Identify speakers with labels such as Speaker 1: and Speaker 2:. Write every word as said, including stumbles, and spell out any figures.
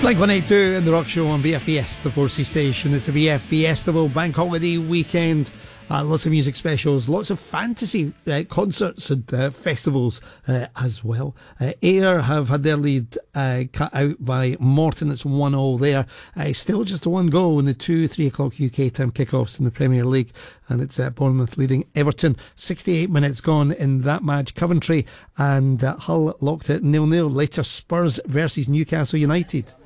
Speaker 1: Blink one eighty-two in the Rock Show on B F B S, the four C station. It's the B F B Festival Bank Holiday Weekend. Uh, lots of music specials, lots of fantasy uh, concerts and uh, festivals uh, as well. Uh, Ayr have had their lead uh, cut out by Morton. It's one all there. Uh, still just a one goal in the two three o'clock U K time kickoffs in the Premier League, and it's uh, Bournemouth leading Everton. sixty-eight minutes gone in that match. Coventry and uh, Hull locked it nil nil. Later, Spurs versus Newcastle United.